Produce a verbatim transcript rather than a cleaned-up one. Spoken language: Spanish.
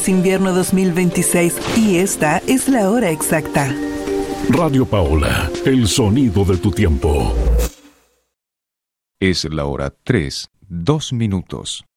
Invierno dos mil veintiséis y esta es la hora exacta. Radio Paola, el sonido de tu tiempo. Es la hora tres, dos minutos.